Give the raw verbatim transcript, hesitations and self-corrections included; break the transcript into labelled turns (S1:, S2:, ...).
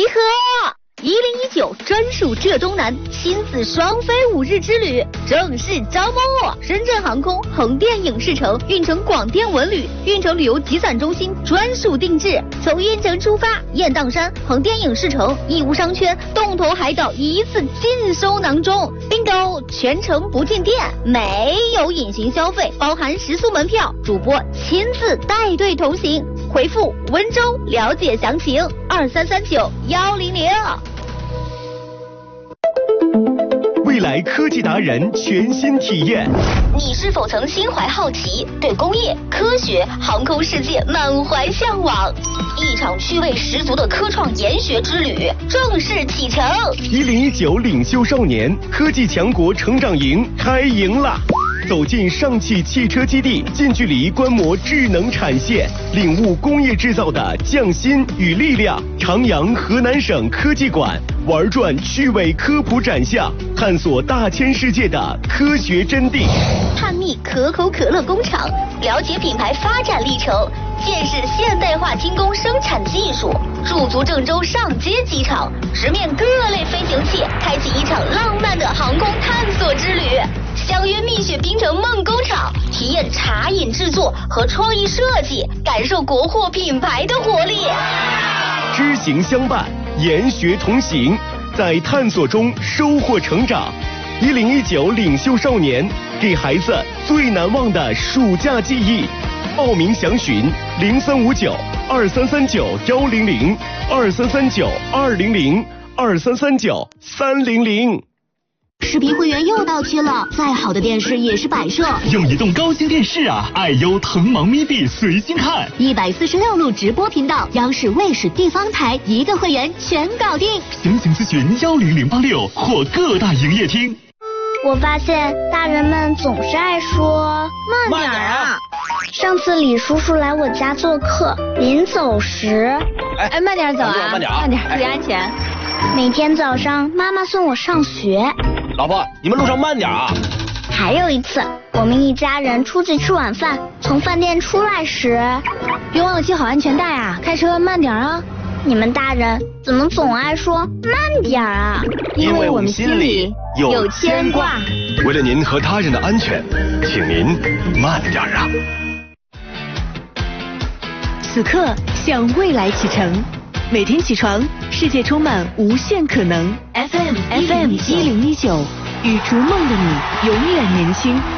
S1: 合！一零一九专属浙东南亲子双飞五日之旅正式招募，深圳航空、横店影视城、运城广电文旅、运城旅游集散中心专属定制。从运城出发，雁荡山、横店影视城、义乌商圈、洞头海岛一次尽收囊中。并购全程不进店，没有隐形消费，包含食宿门票，主播亲自带队同行。回复温州了解详情，二三三九幺零零。
S2: 未来科技达人全新体验。
S1: 你是否曾心怀好奇，对工业、科学、航空世界满怀向往？一场趣味十足的科创研学之旅正式启程。
S2: 一零一九领袖少年科技强国成长营开营啦！走进上汽汽车基地，近距离观摩智能产线，领悟工业制造的匠心与力量。长阳河南省科技馆玩转趣味科普展项，探索大千世界的科学真谛。
S1: 探秘可口可乐工厂，了解品牌发展历程，见识现代化精工生产技术。驻足郑州上街机场，直面各类飞行器，开启一场浪漫的航空探索之旅。相约蜜雪冰城梦工厂，体验茶饮制作和创意设计，感受国货品牌的活力。
S2: 知行相伴，研学同行，在探索中收获成长。一零一九领袖少年，给孩子最难忘的暑假记忆。报名详询零三五九二三三九幺零零二三三九二零零二三三九三零零。
S3: 视频会员又到期了，再好的电视也是摆设。
S4: 用移动高清电视啊，爱优腾芒 midi 随心看，
S3: 一百四十六路直播频道，央视、卫视、地方台一个会员全搞定。
S4: 详情咨询幺零零八六或各大营业厅。
S5: 我发现大人们总是爱说
S6: 慢点啊。
S5: 上次李叔叔来我家做客，临走时，
S6: 哎，慢点走啊，
S7: 慢点啊，
S6: 慢点，注意安全。
S5: 每天早上妈妈送我上学。
S7: 老婆，你们路上慢点啊。
S5: 还有一次，我们一家人出去吃晚饭，从饭店出来时，
S6: 别忘了系好安全带啊，开车慢点啊。
S5: 你们大人怎么总爱说慢点啊？
S6: 因为我们心里有牵挂。
S2: 为了您和他人的安全，请您慢点啊。
S8: 此刻向未来启程，每天起床，世界充满无限可能。F M F M 一零一九，与逐梦的你永远年轻。